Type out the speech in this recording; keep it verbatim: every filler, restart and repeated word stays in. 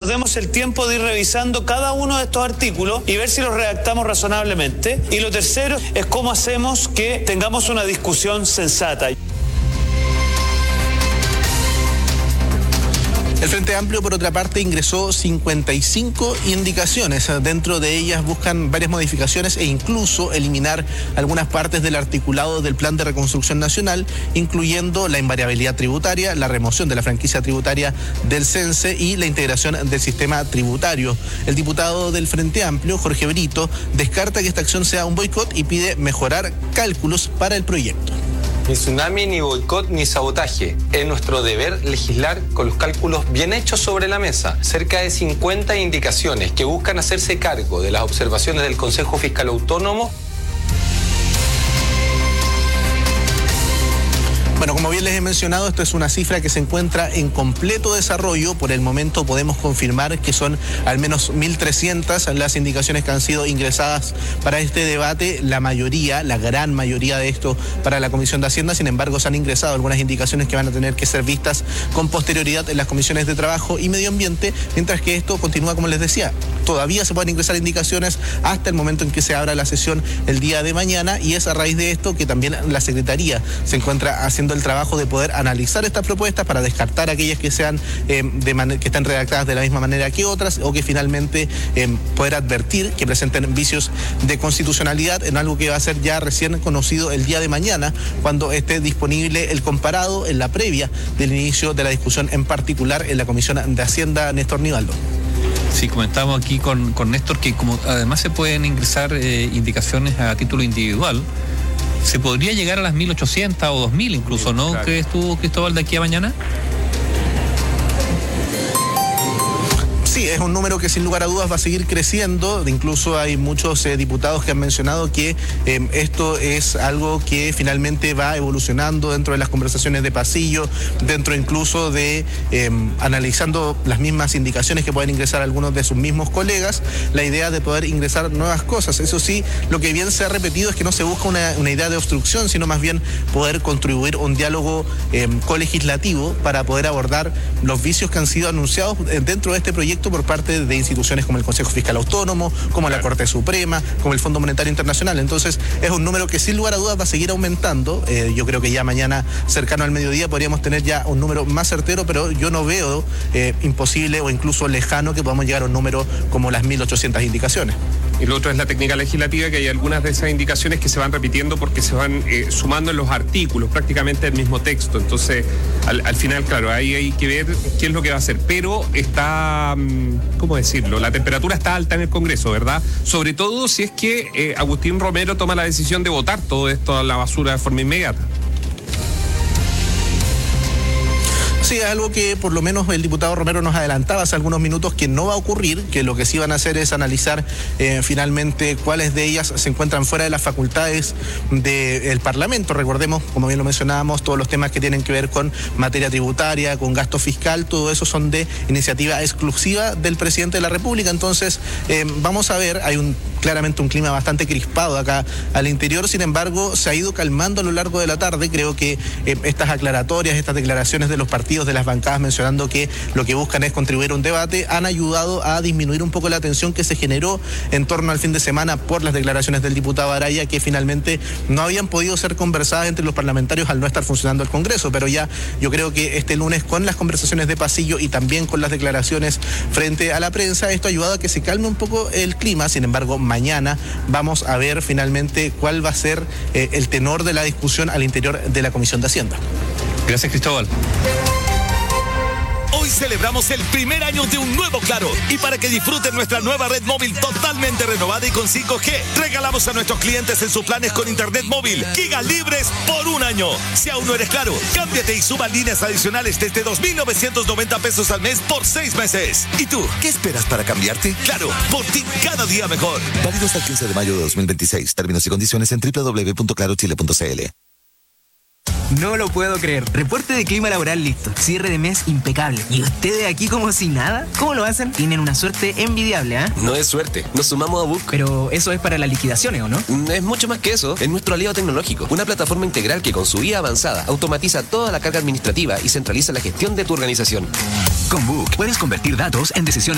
demos el tiempo de ir revisando cada uno de estos artículos y ver si los redactamos razonablemente. Y lo tercero es cómo hacemos que tengamos una discusión sensata. El Frente Amplio, por otra parte, ingresó cincuenta y cinco indicaciones. Dentro de ellas buscan varias modificaciones e incluso eliminar algunas partes del articulado del Plan de Reconstrucción Nacional, incluyendo la invariabilidad tributaria, la remoción de la franquicia tributaria del CENSE y la integración del sistema tributario. El diputado del Frente Amplio, Jorge Brito, descarta que esta acción sea un boicot y pide mejorar cálculos para el proyecto. Ni tsunami, ni boicot, ni sabotaje. Es nuestro deber legislar con los cálculos bien hechos sobre la mesa. Cerca de cincuenta indicaciones que buscan hacerse cargo de las observaciones del Consejo Fiscal Autónomo. Bueno, como bien les he mencionado, esto es una cifra que se encuentra en completo desarrollo. Por el momento podemos confirmar que son al menos mil trescientas las indicaciones que han sido ingresadas para este debate. La mayoría, la gran mayoría de esto para la Comisión de Hacienda. Sin embargo, se han ingresado algunas indicaciones que van a tener que ser vistas con posterioridad en las comisiones de Trabajo y Medio Ambiente, mientras que esto continúa, como les decía. Todavía se pueden ingresar indicaciones hasta el momento en que se abra la sesión el día de mañana, y es a raíz de esto que también la Secretaría se encuentra haciendo el trabajo de poder analizar estas propuestas para descartar aquellas que sean eh, de man- que están redactadas de la misma manera que otras, o que finalmente eh, poder advertir que presenten vicios de constitucionalidad, en algo que va a ser ya recién conocido el día de mañana, cuando esté disponible el comparado en la previa del inicio de la discusión, en particular en la Comisión de Hacienda. Néstor Nivaldo. Sí, comentamos aquí con, con Néstor que como además se pueden ingresar eh, indicaciones a título individual, se podría llegar a las mil ochocientas o dos mil incluso, ¿no? Claro. ¿Crees tú, Cristóbal, de aquí a mañana? Sí, es un número que sin lugar a dudas va a seguir creciendo. Incluso hay muchos eh, diputados que han mencionado que eh, esto es algo que finalmente va evolucionando dentro de las conversaciones de pasillo, dentro incluso de eh, analizando las mismas indicaciones que pueden ingresar algunos de sus mismos colegas, la idea de poder ingresar nuevas cosas. Eso sí, lo que bien se ha repetido es que no se busca una, una idea de obstrucción, sino más bien poder contribuir a un diálogo eh, colegislativo para poder abordar los vicios que han sido anunciados dentro de este proyecto por parte de instituciones como el Consejo Fiscal Autónomo, como la Corte Suprema, como el Fondo Monetario Internacional. Entonces es un número que sin lugar a dudas va a seguir aumentando. Eh, yo creo que ya mañana, cercano al mediodía, podríamos tener ya un número más certero, pero yo no veo eh, imposible o incluso lejano que podamos llegar a un número como las mil ochocientas indicaciones. Y lo otro es la técnica legislativa, que hay algunas de esas indicaciones que se van repitiendo porque se van eh, sumando en los artículos, prácticamente el mismo texto. Entonces, al, al final, claro, ahí hay que ver qué es lo que va a hacer. Pero está, ¿cómo decirlo? La temperatura está alta en el Congreso, ¿verdad? Sobre todo si es que eh, Agustín Romero toma la decisión de votar todo esto a la basura de forma inmediata. Sí, es algo que por lo menos el diputado Romero nos adelantaba hace algunos minutos que no va a ocurrir, que lo que sí van a hacer es analizar eh, finalmente cuáles de ellas se encuentran fuera de las facultades del Parlamento. Recordemos, como bien lo mencionábamos, todos los temas que tienen que ver con materia tributaria, con gasto fiscal, todo eso son de iniciativa exclusiva del presidente de la República. Entonces, eh, vamos a ver, hay un claramente un clima bastante crispado acá al interior. Sin embargo, se ha ido calmando a lo largo de la tarde. Creo que eh, estas aclaratorias, estas declaraciones de los partidos, de las bancadas, mencionando que lo que buscan es contribuir a un debate, han ayudado a disminuir un poco la tensión que se generó en torno al fin de semana por las declaraciones del diputado Araya, que finalmente no habían podido ser conversadas entre los parlamentarios al no estar funcionando el Congreso. Pero ya yo creo que este lunes, con las conversaciones de pasillo y también con las declaraciones frente a la prensa, esto ha ayudado a que se calme un poco el clima. Sin embargo, mañana vamos a ver finalmente cuál va a ser eh, el tenor de la discusión al interior de la Comisión de Hacienda. Gracias, Cristóbal. Hoy celebramos el primer año de un nuevo Claro, y para que disfruten nuestra nueva red móvil totalmente renovada y con cinco G, regalamos a nuestros clientes en sus planes con internet móvil gigas libres por un año. Si aún no eres Claro, cámbiate y suba líneas adicionales desde dos mil novecientos noventa pesos al mes por seis meses. ¿Y tú, qué esperas para cambiarte? Claro, por ti cada día mejor. Válido hasta el quince de mayo de dos mil veintiséis. Términos y condiciones en doble u doble u doble u punto claro chile punto c l. No lo puedo creer. Reporte de clima laboral listo. Cierre de mes impecable. ¿Y ustedes aquí como si nada? ¿Cómo lo hacen? Tienen una suerte envidiable, ¿ah? ¿eh? No es suerte. Nos sumamos a Book. Pero eso es para las liquidaciones, ¿o no? Es mucho más que eso. Es nuestro aliado tecnológico. Una plataforma integral que con su I A avanzada automatiza toda la carga administrativa y centraliza la gestión de tu organización. Con Book puedes convertir datos en decisiones